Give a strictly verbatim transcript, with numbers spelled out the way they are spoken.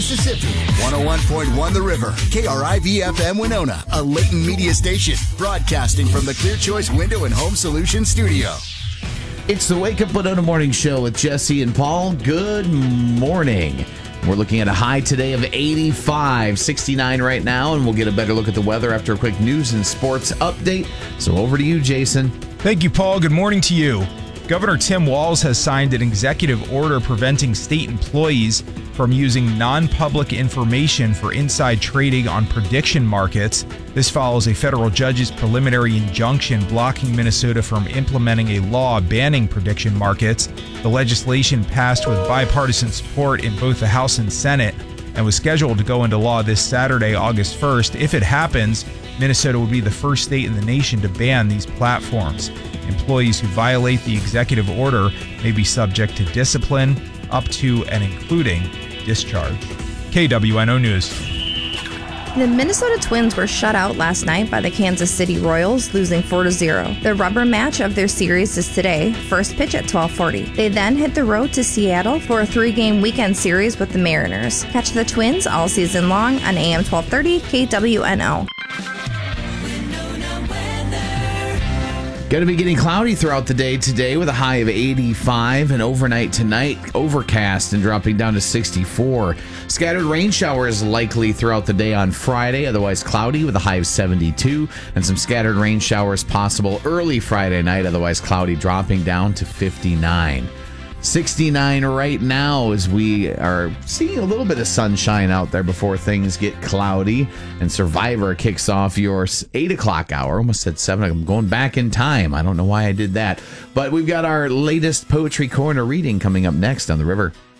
Mississippi, one oh one point one The River, K R I V F M Winona, a Layton media station, broadcasting from the Clear Choice Window and Home Solutions studio. It's the Wake Up Winona Morning Show with Jesse and Paul. Good morning. We're looking at a high today of eighty-five, sixty-nine right now, and we'll get a better look at the weather after a quick news and sports update. So over to you, Jason. Thank you, Paul. Good morning to you. Governor Tim Walz has signed an executive order preventing state employees from using non-public information for inside trading on prediction markets. This follows a federal judge's preliminary injunction blocking Minnesota from implementing a law banning prediction markets. The legislation passed with bipartisan support in both the House and Senate and was scheduled to go into law this Saturday, August first. If it happens, Minnesota would be the first state in the nation to ban these platforms. Employees who violate the executive order may be subject to discipline up to and including discharge. K W N O News. The Minnesota Twins were shut out last night by the Kansas City Royals, losing four to zero. The rubber match of their series is today, first pitch at twelve forty. They then hit the road to Seattle for a three-game weekend series with the Mariners. Catch the Twins all season long on A M twelve thirty K W N O. Going to be getting cloudy throughout the day today with a high of eighty-five, and overnight tonight overcast and dropping down to sixty-four. Scattered rain showers likely throughout the day on Friday, otherwise cloudy with a high of seventy-two, and some scattered rain showers possible early Friday night, otherwise cloudy, dropping down to fifty-nine. sixty-nine right now as we are seeing a little bit of sunshine out there before things get cloudy. And Survivor kicks off your eight o'clock hour. Almost said seven. I'm going back in time. I don't know why I did that. But we've got our latest Poetry Corner reading coming up next on The River.